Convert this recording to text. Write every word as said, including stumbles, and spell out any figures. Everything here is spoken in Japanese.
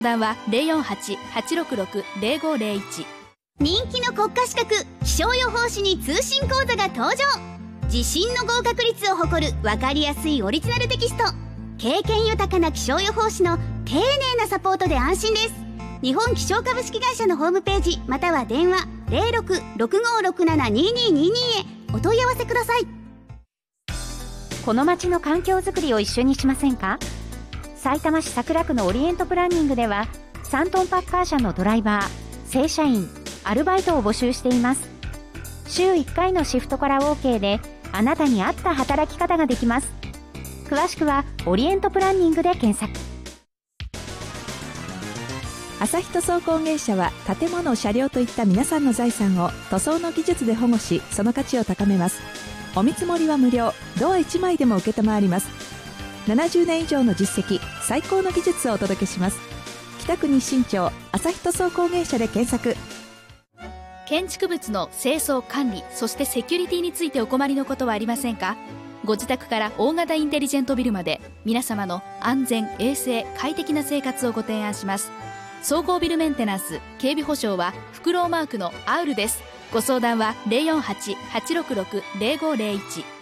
電話 ゼロよんはち はちろくろく ゼロごゼロいち。 人気の国家資格気象予報士に通信講座が登場。自信の合格率を誇る分かりやすいオリジナルテキスト。経験豊かな気象予報士の丁寧なサポートで安心です。日本気象株式会社のホームページまたは電話 ゼロろく ろくごろくなな にににに へお問い合わせください。 この街の環境づくりを一緒にしませんか？さいたま市桜区のオリエントプランニングではさんトンパッカー車のドライバー、正社員、アルバイトを募集しています。週いっかいのシフトから OK であなたに合った働き方ができます。詳しくはオリエントプランニングで検索。 朝日塗装工芸社は建物、車両といった皆さんの財産を塗装の技術で保護し、その価値を高めます。お見積もりは無料、ドアいちまいでも受けたまわります。ななじゅうねん以上の実績、最高の技術をお届けします。北区日新町朝日塗装工芸社で検索。 建築物の清掃管理、そしてセキュリティについてお困りのことはありませんか？ご自宅から大型インテリジェントビルまで皆様の安全、衛生、快適な生活をご提案します。総合ビルメンテナンス、警備保証はフクロウマークのアウルです。ご相談は ゼロよんはち はちろくろく ゼロごゼロいち。